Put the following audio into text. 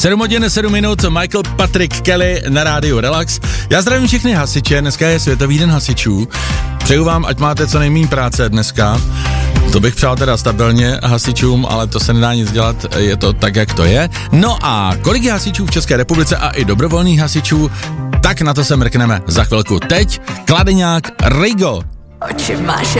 7 hodin 7 minut, Michael Patrick Kelly na rádiu Relax. Já zdravím všechny hasiče, dneska je Světový den hasičů. Přeju vám, ať máte co nejméně práce dneska. To bych přál teda stabilně hasičům, ale to se nedá nic dělat, je to tak, jak to je. No a kolik je hasičů v České republice a i dobrovolných hasičů, tak na to se mrkneme za chvilku. Teď Kladeňák Rigo. Oči máš